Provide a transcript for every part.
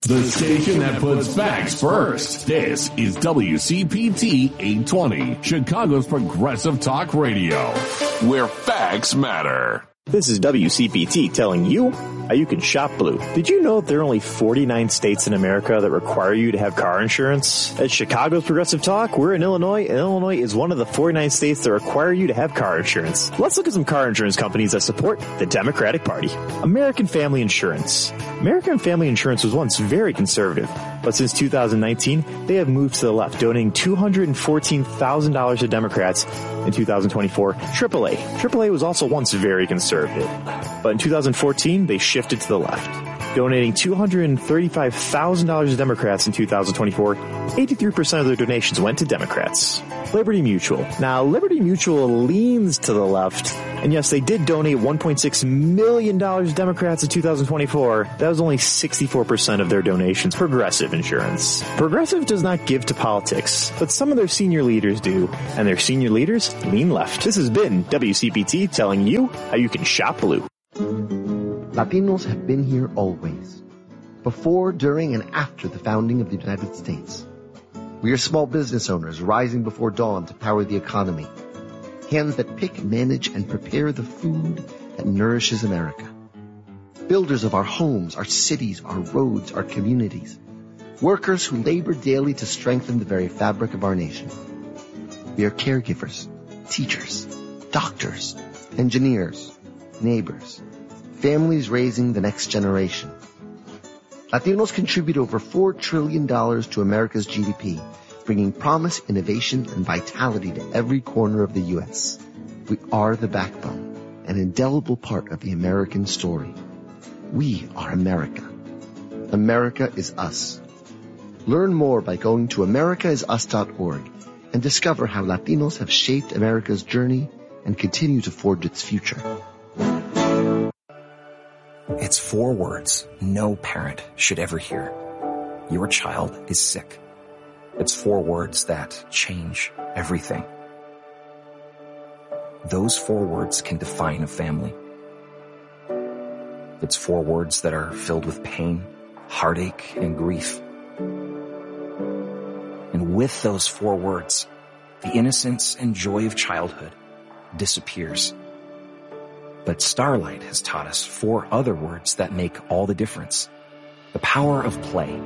The station that puts facts first. This is WCPT 820, Chicago's progressive talk radio, where facts matter. This is WCPT telling you how you can shop blue. Did you know there are only 49 states in America that require you to have car insurance? At Chicago's Progressive Talk, we're in Illinois, and Illinois is one of the 49 states that require you to have car insurance. Let's look at some car insurance companies that support the Democratic Party. American Family Insurance. American Family Insurance was once very conservative, but since 2019, they have moved to the left, donating $214,000 to Democrats in 2024. AAA was also once very conservative, but in 2014, they shifted to the left, donating $235,000 to Democrats in 2024. 83% of their donations went to Democrats. Liberty Mutual. Now, Liberty Mutual leans to the left, and yes, they did donate $1.6 million to Democrats in 2024. That was only 64% of their donations. Progressive Insurance. Progressive does not give to politics, but some of their senior leaders do, and their senior leaders lean left. This has been WCPT telling you how you can shop blue. Latinos have been here always, before, during, and after the founding of the United States. We are small business owners rising before dawn to power the economy. Hands that pick, manage, and prepare the food that nourishes America. Builders of our homes, our cities, our roads, our communities. Workers who labor daily to strengthen the very fabric of our nation. We are caregivers, teachers, doctors, engineers, neighbors, families raising the next generation. Latinos contribute over $4 trillion to America's GDP, bringing promise, innovation, and vitality to every corner of the U.S. We are the backbone, an indelible part of the American story. We are America. America is us. Learn more by going to americaisus.org and discover how Latinos have shaped America's journey and continue to forge its future. It's 4 words no parent should ever hear. Your child is sick. It's 4 words that change everything. Those 4 words can define a family. It's 4 words that are filled with pain, heartache, and grief. And with those 4 words, the innocence and joy of childhood disappears. But Starlight has taught us 4 other words that make all the difference. The power of play.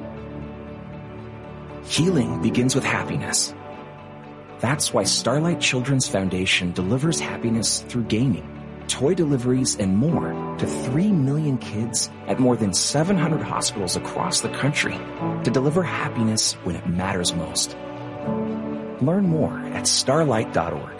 Healing begins with happiness. That's why Starlight Children's Foundation delivers happiness through gaming, toy deliveries, and more to 3 million kids at more than 700 hospitals across the country to deliver happiness when it matters most. Learn more at starlight.org.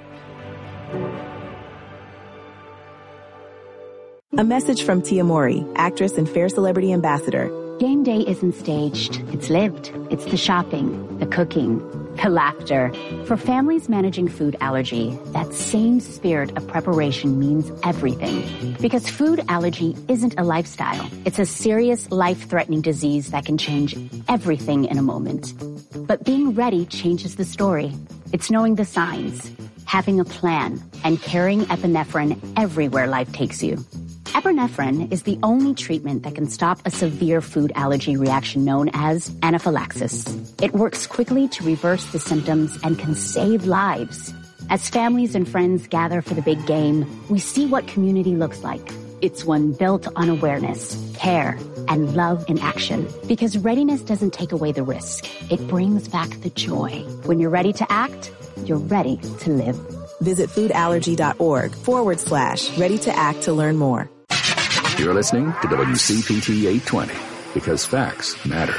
A message from Tia Mowry, actress and Fair Celebrity Ambassador. Game day isn't staged. It's lived. It's the shopping, the cooking, the laughter. For families managing food allergy, that same spirit of preparation means everything. Because food allergy isn't a lifestyle. It's a serious, life-threatening disease that can change everything in a moment. But being ready changes the story. It's knowing the signs, having a plan, and carrying epinephrine everywhere life takes you. Epinephrine is the only treatment that can stop a severe food allergy reaction known as anaphylaxis. It works quickly to reverse the symptoms and can save lives. As families and friends gather for the big game, we see what community looks like. It's one built on awareness, care, and love in action. Because readiness doesn't take away the risk. It brings back the joy. When you're ready to act, you're ready to live. Visit foodallergy.org/ready to act to learn more. You're listening to WCPT 820, because facts matter.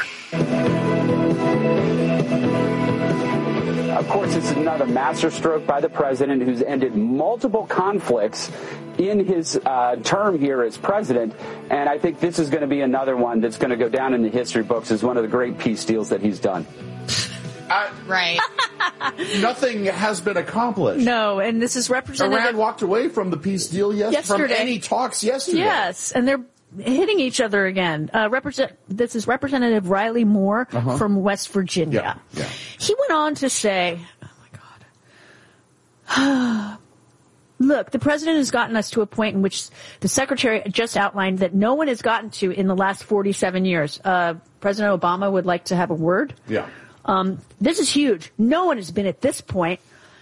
Of course, this is another masterstroke by the president who's ended multiple conflicts in his term here as president. And I think this is going to be another one that's going to go down in the history books as one of the great peace deals that he's done. Right. Nothing has been accomplished. No, and this is representative. Iran walked away from the peace deal yesterday. From any talks yesterday. Yes, and they're hitting each other again. This is Representative Riley Moore from West Virginia. Yeah. He went on to say, oh my God, Look, the president has gotten us to a point in which the secretary just outlined that no one has gotten to in the last 47 years. President Obama would like to have a word. Yeah. This is huge. No one has been at this point.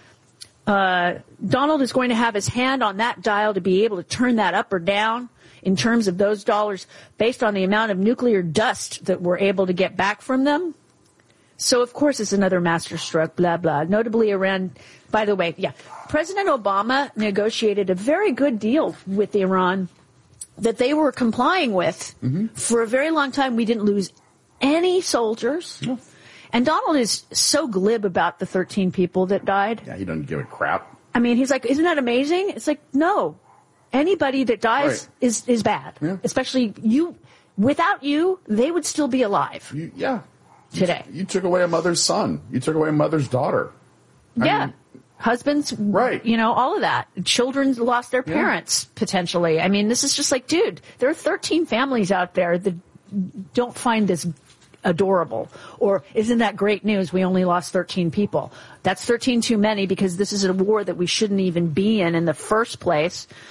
Donald is going to have his hand on that dial to be able to turn that up or down in terms of those dollars based on the amount of nuclear dust that we're able to get back from them. So, of course, it's another masterstroke, blah, blah. Notably Iran, by the way, President Obama negotiated a very good deal with Iran that they were complying with. For a very long time. We didn't lose any soldiers. No. And Donald is so glib about the 13 people that died. Yeah, he doesn't give a crap. I mean, he's like, isn't that amazing? It's like, no. Anybody that dies is bad. Yeah. Especially you. Without you, they would still be alive. Today. You took away a mother's son. You took away a mother's daughter. I mean, husbands, all of that. Children lost their parents, potentially. I mean, this is just like, dude, there are 13 families out there that don't find this adorable. Or isn't that great news? We only lost 13 people. That's 13 too many because this is a war that we shouldn't even be in the first place.